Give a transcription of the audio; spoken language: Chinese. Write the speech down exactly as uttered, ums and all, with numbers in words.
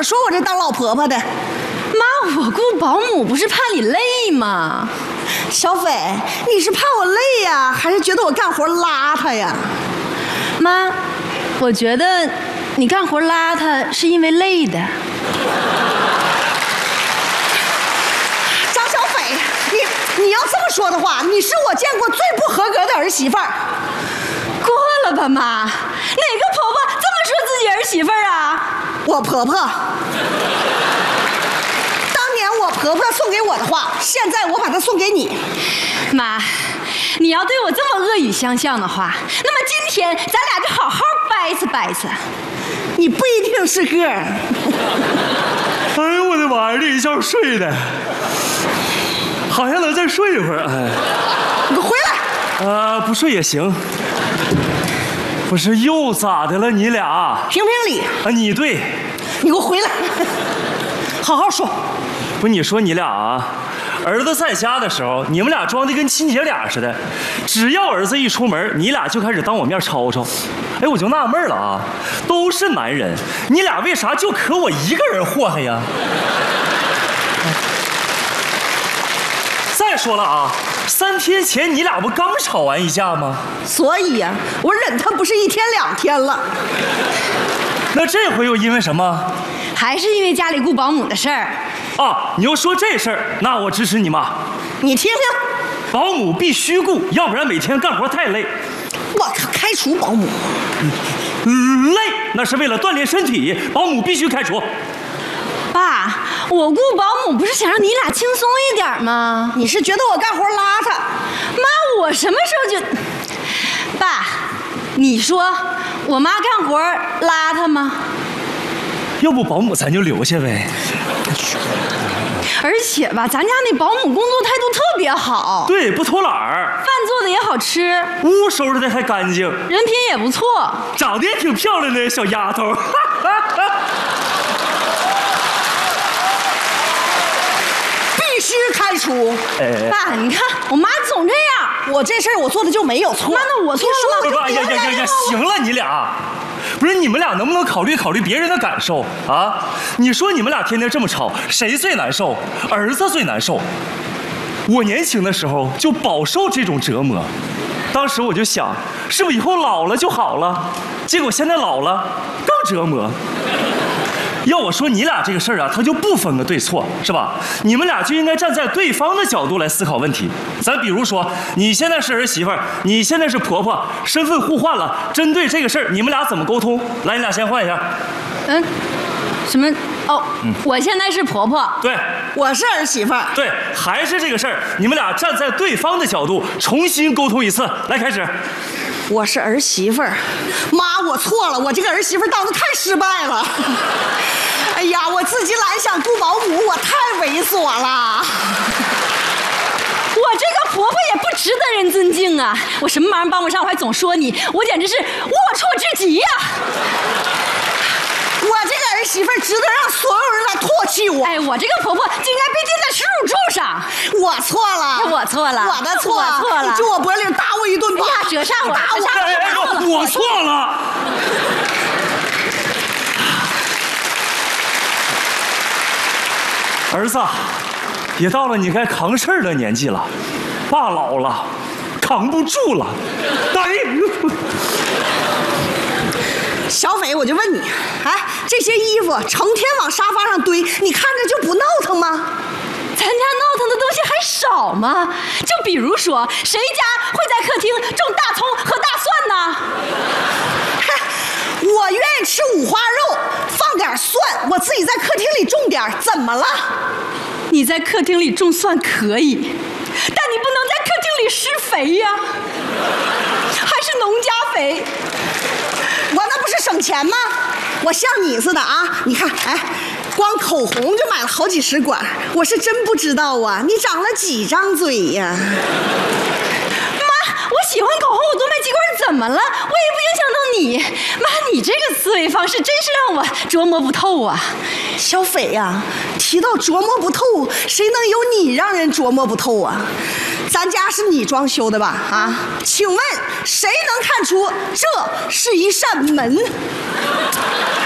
么说我这当老婆婆的？ 妈，我雇保姆不是怕你累吗？ 小斐，你是怕我累呀，还是觉得我干活邋遢呀？ 妈，我觉得你干活邋遢是因为累的。 张小斐，你你要这么说的话，你是我见过最不合格的儿媳妇儿。 过了吧，妈，哪个婆婆这么说自己儿媳妇儿啊？ 我婆婆。我婆婆送给我的话，现在我把它送给你。 妈，你要对我这么恶语相向的话，那么今天咱俩就好好掰扯掰扯。 你不一定是个儿。 哎呦我的妈呀，这一觉睡的，好像能再睡一会儿。哎， 你给我回来！ 啊、呃，不睡也行。不是又咋的了？你俩评评理啊！你对， 你给我回来，好好说。 不是你说你俩啊，儿子在家的时候，你们俩装的跟亲姐俩似的，只要儿子一出门，你俩就开始当我面吵吵。哎，我就纳闷了啊，都是男人，你俩为啥就可我一个人祸害呀？再说了啊，三天前你俩不刚吵完一架吗？ 所以呀、啊，我忍他不是一天两天了。 那这回又因为什么？ 还是因为家里雇保姆的事儿。 啊，你又说这事儿，那我支持你妈。 你听听， 保姆必须雇，要不然每天干活太累。 我靠，开除保姆。 嗯，累那是为了锻炼身体，保姆必须开除。 爸，我雇保姆不是想让你俩轻松一点吗？ 你是觉得我干活邋遢？ 妈，我什么时候就……爸，你说我妈干活邋遢吗？ 要不保姆咱就留下呗。 而且吧，咱家那保姆工作态度特别好， 对，不偷懒儿， 饭做的也好吃， 屋收拾的还干净， 人品也不错， 长得也挺漂亮的小丫头。 必须开除！ 哎， 爸，你看我妈总这样， 我这事儿我做的就没有错。 妈，那我错了吗？ 哎呀呀呀呀！行了，你俩。不是你们俩能不能考虑考虑别人的感受啊？你说你们俩天天这么吵，谁最难受？儿子最难受。我年轻的时候就饱受这种折磨，当时我就想，是不是以后老了就好了？结果现在老了更折磨。要我说你俩这个事儿啊，他就不分个对错，是吧？你们俩就应该站在对方的角度来思考问题。咱比如说，你现在是儿媳妇儿，你现在是婆婆，身份互换了，针对这个事儿，你们俩怎么沟通？来，你俩先换一下。 嗯，什么？哦，嗯、我现在是婆婆， 对， 我是儿媳妇儿， 对，还是这个事儿，你们俩站在对方的角度重新沟通一次。来，开始。 我是儿媳妇儿，妈，我错了，我这个儿媳妇儿当的太失败了。哎呀，我自己懒想雇保姆，我太猥琐了。 我这个婆婆也不值得人尊敬啊！我什么忙帮不上，我还总说你，我简直是龌龊至极呀、啊！ 我这个儿媳妇儿值得让所有人来唾弃我。 哎，我这个婆婆就应该被钉在耻辱柱上。 我错了， 我错了， 我的错， 我错了。 你就我脖领打我一顿吧。 哎呀，折上我， 打我！ 哎哎哎，我错了。儿子，也到了你该扛事儿的年纪了，爸老了，扛不住了。哎。 小斐，我就问你，哎，这些衣服成天往沙发上堆，你看着就不闹腾吗？ 咱家闹腾的东西还少吗？就比如说，谁家会在客厅种大葱和大蒜呢？ 嗨，我愿意吃五花肉，放点蒜，我自己在客厅里种点，怎么了？ 你在客厅里种蒜可以，但你不能在客厅里施肥呀，还是农家肥。 我那不是省钱吗？我像你似的啊！你看，哎，光口红就买了好几十管，我是真不知道啊！你长了几张嘴呀？ 妈，我喜欢口红，我多买几管怎么了？我也不影响到你。妈，你这个思维方式真是让我琢磨不透啊！ 小斐呀，提到琢磨不透，谁能有你让人琢磨不透啊？咱家是你装修的吧？啊，请问谁能看出这是一扇门？